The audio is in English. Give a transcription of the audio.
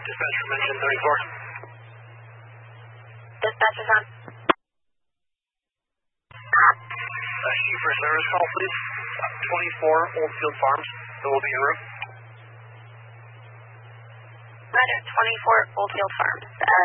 Dispatch from engine 34. Dispatch is on. Chief for service call, please. 24 Oldfield Farms. It will be en route. Roger, 24 Oldfield Farms.